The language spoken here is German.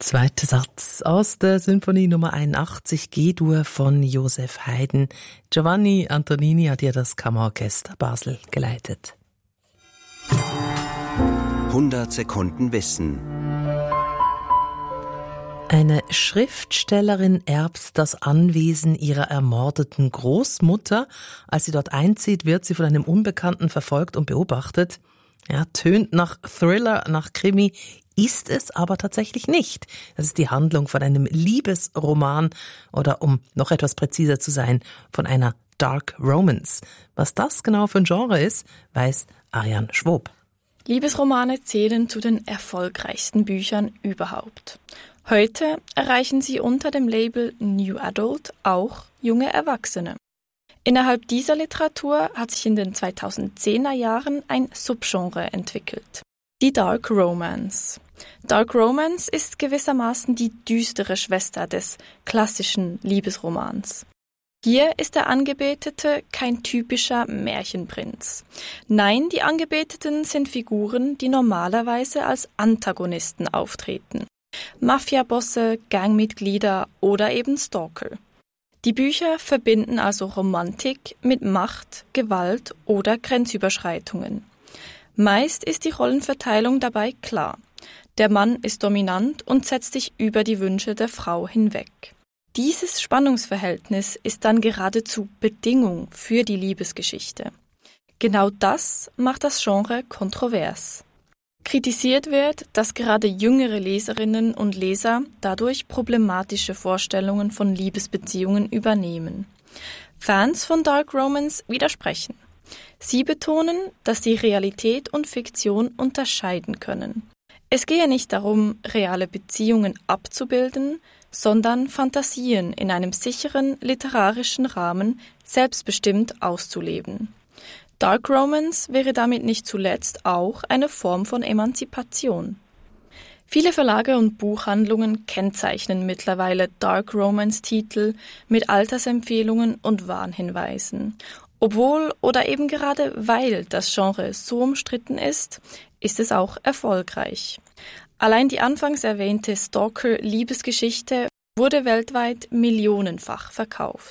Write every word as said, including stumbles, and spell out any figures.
Zweiter Satz aus der Sinfonie Nummer einundachtzig, G-Dur von Joseph Haydn. Giovanni Antonini hat hier das Kammerorchester Basel geleitet. hundert Sekunden Wissen. Eine Schriftstellerin erbt das Anwesen ihrer ermordeten Großmutter. Als sie dort einzieht, wird sie von einem Unbekannten verfolgt und beobachtet. Ja, tönt nach Thriller, nach Krimi, ist es aber tatsächlich nicht. Das ist die Handlung von einem Liebesroman oder, um noch etwas präziser zu sein, von einer Dark Romance. Was das genau für ein Genre ist, weiß Ariane Schwob. Liebesromane zählen zu den erfolgreichsten Büchern überhaupt. Heute erreichen sie unter dem Label New Adult auch junge Erwachsene. Innerhalb dieser Literatur hat sich in den zweitausendzehner Jahren ein Subgenre entwickelt. Die Dark Romance. Dark Romance ist gewissermaßen die düstere Schwester des klassischen Liebesromans. Hier ist der Angebetete kein typischer Märchenprinz. Nein, die Angebeteten sind Figuren, die normalerweise als Antagonisten auftreten. Mafiabosse, Gangmitglieder oder eben Stalker. Die Bücher verbinden also Romantik mit Macht, Gewalt oder Grenzüberschreitungen. Meist ist die Rollenverteilung dabei klar. Der Mann ist dominant und setzt sich über die Wünsche der Frau hinweg. Dieses Spannungsverhältnis ist dann geradezu Bedingung für die Liebesgeschichte. Genau das macht das Genre kontrovers. Kritisiert wird, dass gerade jüngere Leserinnen und Leser dadurch problematische Vorstellungen von Liebesbeziehungen übernehmen. Fans von Dark Romance widersprechen. Sie betonen, dass sie Realität und Fiktion unterscheiden können. Es gehe nicht darum, reale Beziehungen abzubilden, sondern Fantasien in einem sicheren literarischen Rahmen selbstbestimmt auszuleben. Dark Romance wäre damit nicht zuletzt auch eine Form von Emanzipation. Viele Verlage und Buchhandlungen kennzeichnen mittlerweile Dark Romance-Titel mit Altersempfehlungen und Warnhinweisen. Obwohl oder eben gerade weil das Genre so umstritten ist, ist es auch erfolgreich. Allein die anfangs erwähnte Stalker-Liebesgeschichte wurde weltweit millionenfach verkauft.